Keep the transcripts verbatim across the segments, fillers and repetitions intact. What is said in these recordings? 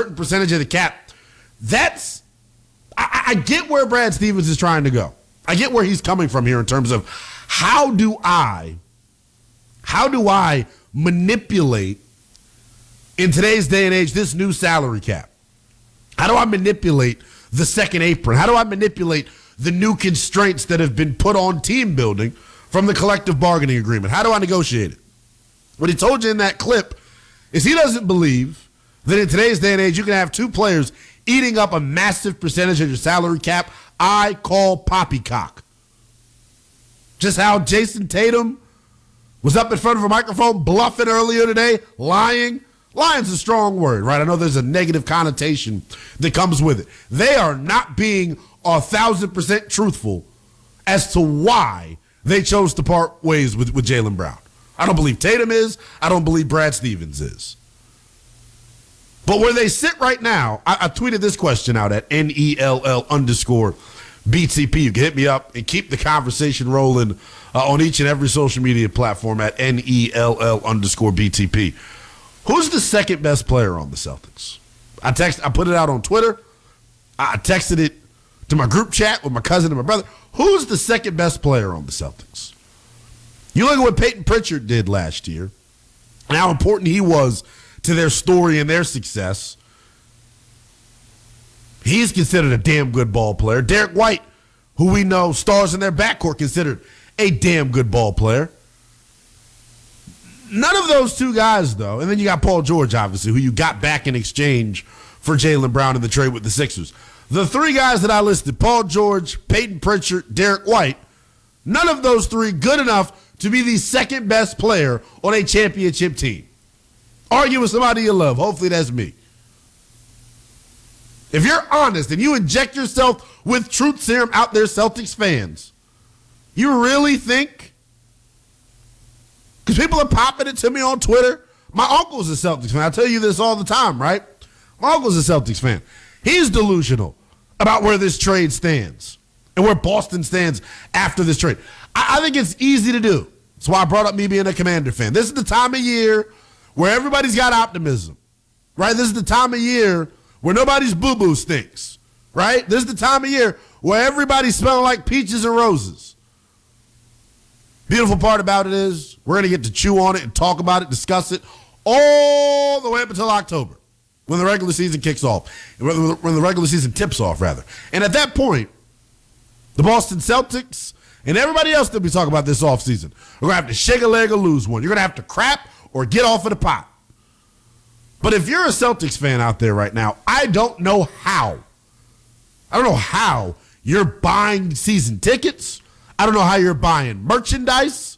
certain percentage of the cap. That's, I, I get where Brad Stevens is trying to go. I get where he's coming from here in terms of how do I, how do I manipulate in today's day and age this new salary cap? How do I manipulate the second apron? How do I manipulate the new constraints that have been put on team building from the collective bargaining agreement? How do I negotiate it? What he told you in that clip is he doesn't believe that in today's day and age you can have two players eating up a massive percentage of your salary cap. I call poppycock. Just how Jason Tatum was up in front of a microphone bluffing earlier today, lying. Lying's a strong word, right? I know there's a negative connotation that comes with it. They are not being a thousand percent truthful as to why they chose to part ways with, with Jaylen Brown. I don't believe Tatum is. I don't believe Brad Stevens is. But where they sit right now, I, I tweeted this question out at N E L L underscore B T P. You can hit me up and keep the conversation rolling uh, on each and every social media platform at N E L L underscore B T P. Who's the second best player on the Celtics? I text. I put it out on Twitter. I texted it to my group chat with my cousin and my brother. Who's the second best player on the Celtics? You look at what Peyton Pritchard did last year and how important he was to their story and their success. He's considered a damn good ball player. Derek White, who we know stars in their backcourt, considered a damn good ball player. None of those two guys, though, and then you got Paul George, obviously, who you got back in exchange for Jaylen Brown in the trade with the Sixers. The three guys that I listed, Paul George, Peyton Pritchard, Derek White, none of those three good enough to be the second best player on a championship team. Argue with somebody you love. Hopefully that's me. If you're honest and you inject yourself with truth serum out there, Celtics fans, you really think? Because people are popping it to me on Twitter. My uncle's a Celtics fan. I tell you this all the time, right? My uncle's a Celtics fan. He's delusional about where this trade stands and where Boston stands after this trade. I, I think it's easy to do. That's why I brought up me being a Commander fan. This is the time of year where everybody's got optimism, right? This is the time of year where nobody's boo-boo stinks, right? This is the time of year where everybody's smelling like peaches and roses. Beautiful part about it is we're going to get to chew on it and talk about it, discuss it all the way up until October when the regular season kicks off, when the regular season tips off, rather. And at that point, the Boston Celtics and everybody else that we talk about this offseason are going to have to shake a leg or lose one. You're going to have to crap or get off of the pot. But if you're a Celtics fan out there right now, I don't know how. I don't know how you're buying season tickets. I don't know how you're buying merchandise.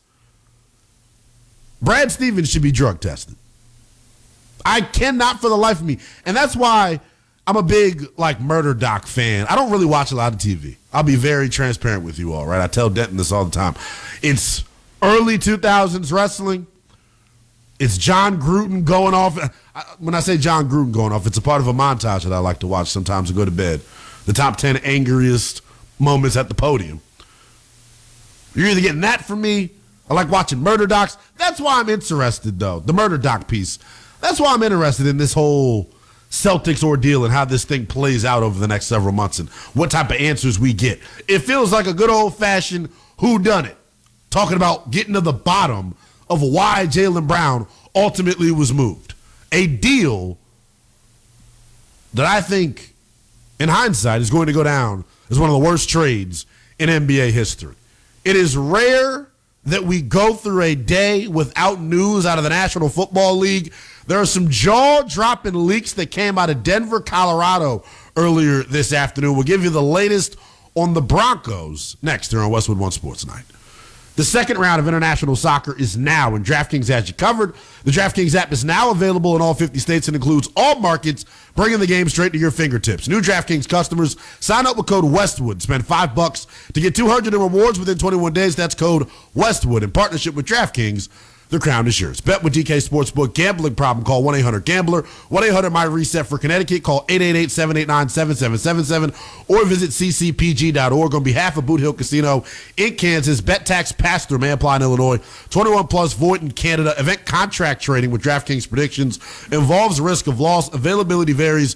Brad Stevens should be drug tested. I cannot for the life of me. And that's why I'm a big, like, Murder Doc fan. I don't really watch a lot of T V. I'll be very transparent with you all, right? I tell Denton this all the time. It's early two thousands wrestling. It's John Gruden going off. When I say John Gruden going off, it's a part of a montage that I like to watch sometimes to go to bed. The top ten angriest moments at the podium. You're either getting that from me. I like watching murder docs. That's why I'm interested, though. The murder doc piece. That's why I'm interested in this whole Celtics ordeal and how this thing plays out over the next several months and what type of answers we get. It feels like a good old-fashioned whodunit, talking about getting to the bottom of why Jaylen Brown ultimately was moved. A deal that I think, in hindsight, is going to go down as one of the worst trades in N B A history. It is rare that we go through a day without news out of the National Football League. There are some jaw-dropping leaks that came out of Denver, Colorado earlier this afternoon. We'll give you the latest on the Broncos next here on Westwood One Sports Night. The second round of international soccer is now, and DraftKings has you covered. The DraftKings app is now available in all fifty states and includes all markets, bringing the game straight to your fingertips. New DraftKings customers, sign up with code Westwood. Spend five bucks to get two hundred in rewards within twenty-one days. That's code Westwood. In partnership with DraftKings, the crown is yours. Bet with D K Sportsbook. Gambling problem? Call one eight hundred gambler. one eight hundred my reset for Connecticut. Call eight eight eight, seven eight nine, seven seven seven seven or visit c c p g dot org. On behalf of Boot Hill Casino in Kansas, bet tax pass through may apply in Illinois. twenty-one plus void in Canada. Event contract trading with DraftKings predictions involves risk of loss. Availability varies.